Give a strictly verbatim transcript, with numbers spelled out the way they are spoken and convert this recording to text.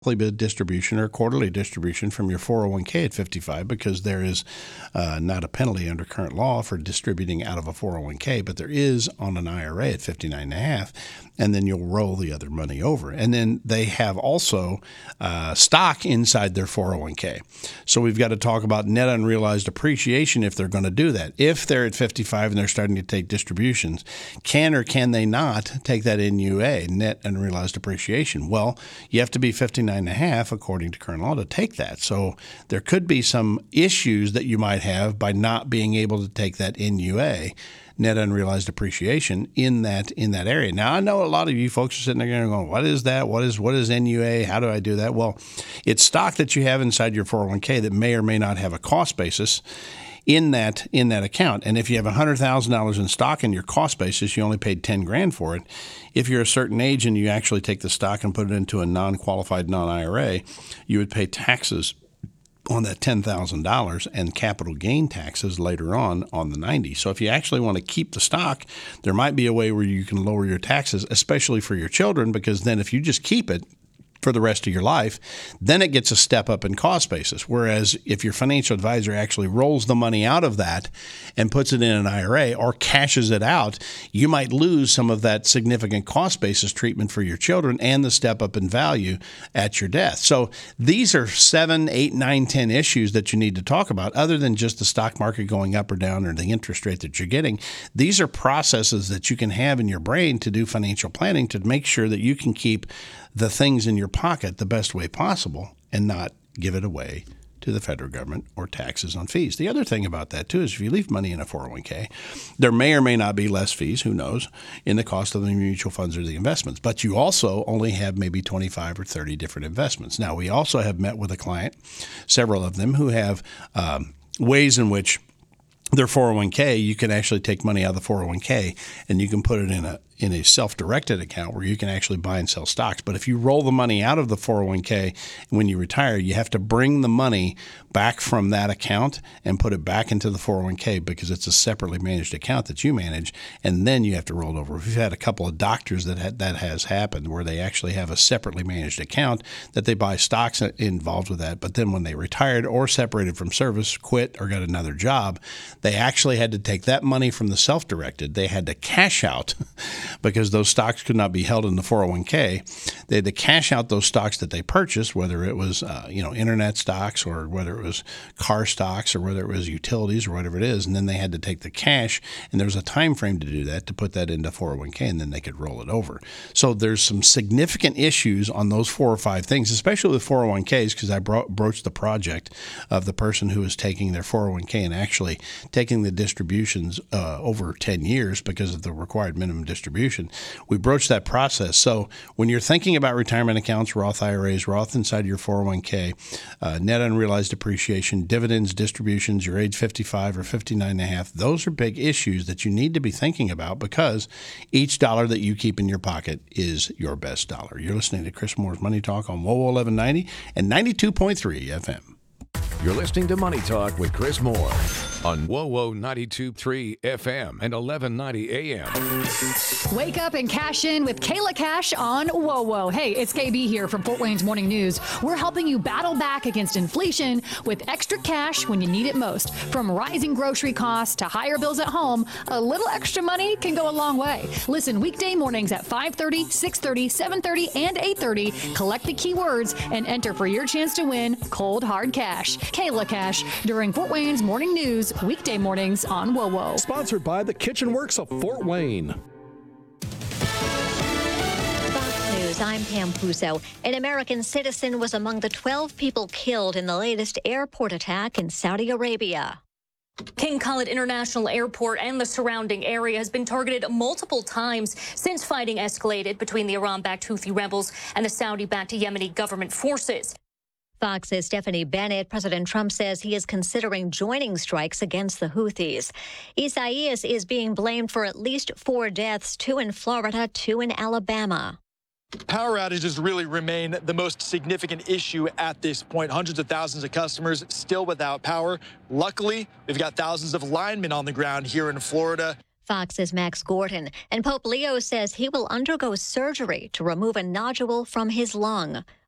monthly distribution or quarterly distribution from your four oh one k at fifty-five, because there is uh, not a penalty under current law for distributing out of a four oh one k, but there is on an I R A at fifty-nine and a half, and then you'll roll the other money over. And then they have also uh, stock inside their four oh one k. So we've got to talk about net unrealized appreciation if they're going to do that. If they're at fifty-five and they're starting to take distributions, can or can they not take that N U A, net unrealized appreciation? Well, you have to be fifty-nine and a half according to current law to take that. So there could be some issues that you might have by not being able to take that N U A, net unrealized appreciation, in that in that area. Now, I know a lot of you folks are sitting there going, what is that? What is what is N U A? How do I do that? Well, it's stock that you have inside your four oh one k that may or may not have a cost basis in that in that account. And if you have one hundred thousand dollars in stock in your cost basis, you only paid ten grand for it. If you're a certain age and you actually take the stock and put it into a non-qualified non-I R A, you would pay taxes on that ten thousand dollars and capital gain taxes later on on the ninety. So if you actually want to keep the stock, there might be a way where you can lower your taxes, especially for your children, because then if you just keep it for the rest of your life, then it gets a step up in cost basis. Whereas if your financial advisor actually rolls the money out of that and puts it in an I R A or cashes it out, you might lose some of that significant cost basis treatment for your children and the step up in value at your death. So these are seven, eight, nine, ten issues that you need to talk about, other than just the stock market going up or down or the interest rate that you're getting. These are processes that you can have in your brain to do financial planning to make sure that you can keep the things in your pocket the best way possible and not give it away to the federal government or taxes on fees. The other thing about that, too, is if you leave money in a four oh one k, there may or may not be less fees, who knows, in the cost of the mutual funds or the investments. But you also only have maybe twenty-five or thirty different investments. Now, we also have met with a client, several of them, who have um, ways in which their four oh one k, you can actually take money out of the four oh one k and you can put it in a in a self-directed account where you can actually buy and sell stocks. But if you roll the money out of the four oh one k when you retire, you have to bring the money back from that account and put it back into the four oh one k because it's a separately managed account that you manage, and then you have to roll it over. We've had a couple of doctors that had, that has happened where they actually have a separately managed account that they buy stocks involved with that, but then when they retired or separated from service, quit, or got another job, they actually had to take that money from the self-directed. They had to cash out because those stocks could not be held in the four oh one k. They had to cash out those stocks that they purchased, whether it was uh, you know internet stocks or whether it was car stocks or whether it was utilities or whatever it is, and then they had to take the cash, and there was a time frame to do that, to put that into four oh one k, and then they could roll it over. So there's some significant issues on those four or five things, especially with four oh one k's, because I bro- broached the project of the person who was taking their four oh one k and actually taking the distributions uh, over ten years because of the required minimum distribution. We broached that process. So when you're thinking about retirement accounts, Roth I R As, Roth inside your four oh one k, uh, net unrealized appreciation, dividends, distributions, your age fifty-five or fifty-nine and a half, those are big issues that you need to be thinking about, because each dollar that you keep in your pocket is your best dollar. You're listening to Chris Moore's Money Talk on W O W eleven ninety and ninety-two point three F M. You're listening to Money Talk with Chris Moore on W O W ninety-two point three F M and eleven ninety A M. Wake up and cash in with Kayla Cash on W O W. Hey, it's K B here from Fort Wayne's Morning News. We're helping you battle back against inflation with extra cash when you need it most. From rising grocery costs to higher bills at home, a little extra money can go a long way. Listen weekday mornings at five thirty, six thirty, seven thirty, and eight thirty. Collect the keywords and enter for your chance to win cold, hard cash. Kayla Cash during Fort Wayne's Morning News, weekday mornings on W O W. Sponsored by the Kitchen Works of Fort Wayne. Fox News, I'm Pam Puso. An American citizen was among the twelve people killed in the latest airport attack in Saudi Arabia. King Khalid International Airport and the surrounding area has been targeted multiple times since fighting escalated between the Iran-backed Houthi rebels and the Saudi-backed Yemeni government forces. Fox's Stephanie Bennett. President Trump says he is considering joining strikes against the Houthis. Isaias is being blamed for at least four deaths, two in Florida, two in Alabama. Power outages really remain the most significant issue at this point. Hundreds of thousands of customers still without power. Luckily, we've got thousands of linemen on the ground here in Florida. Fox's Max Gordon. And Pope Leo says he will undergo surgery to remove a nodule from his lung.